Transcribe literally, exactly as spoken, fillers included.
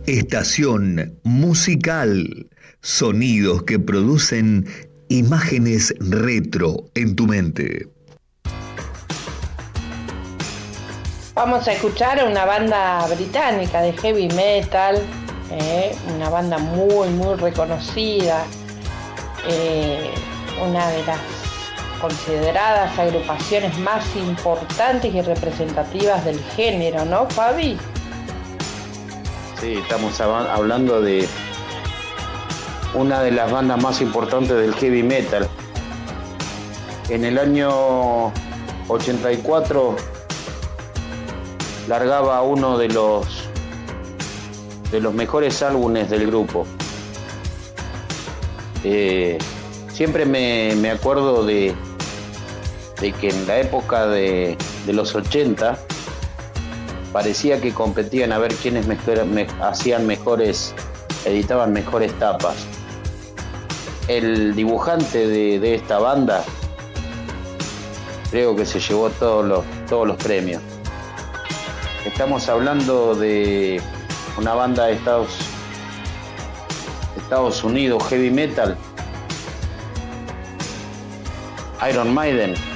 Estación musical. Sonidos que producen imágenes retro en tu mente. Vamos a escuchar a una banda británica de heavy metal, eh, una banda muy, muy reconocida, eh, una de las consideradas agrupaciones más importantes y representativas del género, ¿no, Fabi? Sí, estamos hablando de una de las bandas más importantes del heavy metal. En el año ochenta y cuatro largaba uno de los de los mejores álbumes del grupo. Eh, siempre me, me acuerdo de, de que en la época de, de los ochenta parecía que competían a ver quiénes mejor, me, hacían mejores, editaban mejores tapas. El dibujante de, de esta banda creo que se llevó todos los, todos los premios. Estamos hablando de una banda de Estados, Estados Unidos, heavy metal, Iron Maiden.